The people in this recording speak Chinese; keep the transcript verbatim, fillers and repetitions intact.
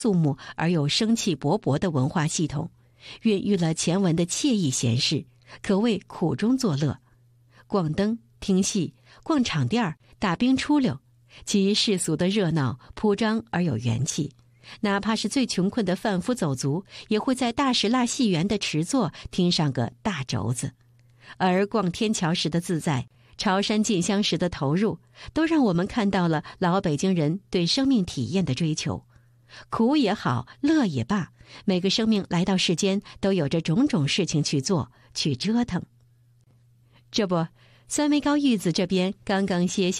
肃穆而又生气勃勃的文化系统，孕育了前文的惬意闲适，可谓苦中作乐。逛灯、听戏、逛场店儿、打冰出溜，其世俗的热闹铺张而有元气。哪怕是最穷困的贩夫走卒，也会在大石蜡戏园的池座听上个大轴子。而逛天桥时的自在，潮山进香时的投入，都让我们看到了老北京人对生命体验的追求。苦也好，乐也罢，每个生命来到世间，都有着种种事情去做，去折腾。这不，酸梅高玉子这边刚刚歇息